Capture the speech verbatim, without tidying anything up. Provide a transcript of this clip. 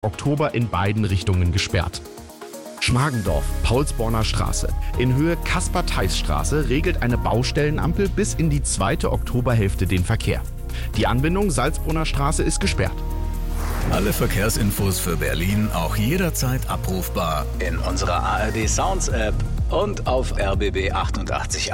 Oktober in beiden Richtungen gesperrt. Schmargendorf, Paulsborner Straße. In Höhe Kaspar-Theiss-Straße regelt eine Baustellenampel bis in die zweite Oktoberhälfte den Verkehr. Die Anbindung Salzbrunner Straße ist gesperrt. Alle Verkehrsinfos für Berlin auch jederzeit abrufbar in unserer A R D Sounds App und auf R B B achtundachtzig.